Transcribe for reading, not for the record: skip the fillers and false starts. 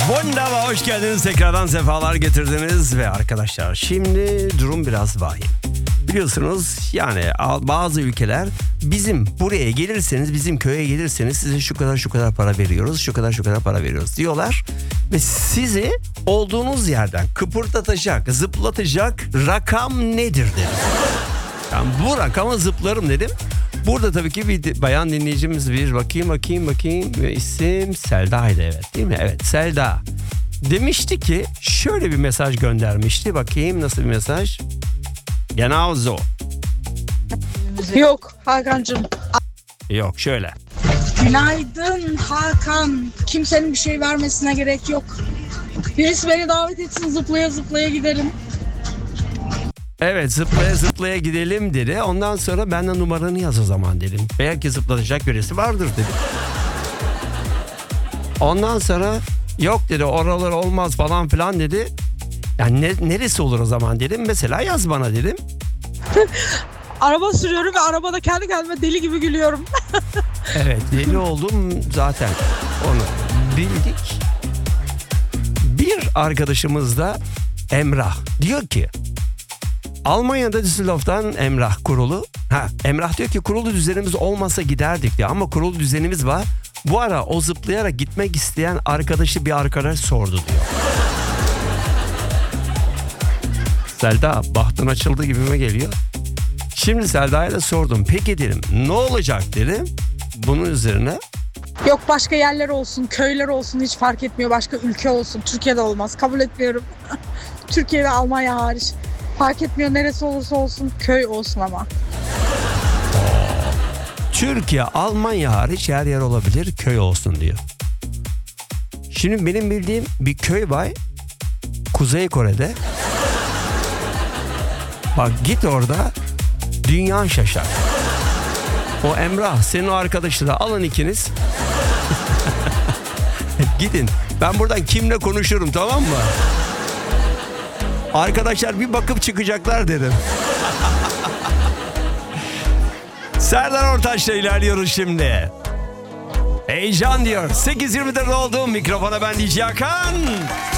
Bondava hoş geldiniz. Tekrardan sefalar getirdiniz ve arkadaşlar şimdi durum biraz vahim. Biliyorsunuz yani bazı ülkeler bizim buraya gelirseniz, bizim köye gelirseniz size şu kadar para veriyoruz, şu kadar para veriyoruz diyorlar. Ve sizi olduğunuz yerden kıpırdatacak, zıplatacak rakam nedir dedim. Yani bu rakama zıplarım dedim. Burada tabii ki bir bayan dinleyicimiz bakayım. İsim Selda'ydı, evet değil mi? Evet, Selda. Demişti ki şöyle bir mesaj göndermişti. Bakayım nasıl bir mesaj? Genau so. Yok Hakan'cığım. Yok şöyle. Günaydın Hakan. Kimsenin bir şey vermesine gerek yok. Birisi beni davet etsin, zıplaya zıplaya gidelim. Evet, zıplaya gidelim dedi. Ondan sonra benden numaranı yaz o zaman dedim. Belki zıplatacak birisi vardır dedim. Ondan sonra yok dedi, oralar olmaz falan filan dedi. Yani neresi olur o zaman dedim. Mesela yaz bana dedim. Araba sürüyorum ve arabada kendi kendime deli gibi gülüyorum. Evet, deli oldum zaten, onu bildik. Bir arkadaşımız da Emrah diyor ki Almanya'da Düsseldorf'tan Emrah kurulu. Emrah diyor ki kurulu düzenimiz olmasa giderdik diyor ama kurulu düzenimiz var. Bu ara o zıplayarak gitmek isteyen arkadaşı bir arkadaş sordu diyor. Selda, bahtın açıldı gibime geliyor. Şimdi Selda'ya da sordum. Peki dedim, ne olacak dedim. Bunun üzerine Yok, başka yerler olsun, köyler olsun, hiç fark etmiyor. Başka ülke olsun, Türkiye'de olmaz. Kabul etmiyorum. Türkiye ve Almanya hariç. Fark etmiyor, neresi olursa olsun, köy olsun ama. Türkiye, Almanya hariç her yer olabilir, köy olsun diyor. Şimdi benim bildiğim bir köy var Kuzey Kore'de. Bak git orada, dünya şaşar. O Emrah, senin o arkadaşı da alın ikiniz. Gidin. Ben buradan kimle konuşurum, tamam mı? Arkadaşlar bir bakıp çıkacaklar dedim. Serdar Ortaç'la ilerliyoruz şimdi. Heyecan diyor. 8.24 oldu. Mikrofona ben DJ Hakan.